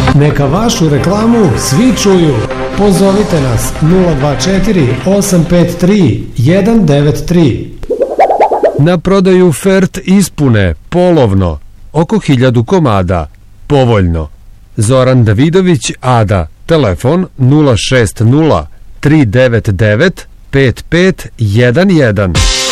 Neka vašu reklamu svi čuju. Pozovite nas 024 853 193. Na prodaju Fert ispune, polovno, oko 1000 komada, povoljno. Zoran Davidović, Ada, telefon 060 399 5511.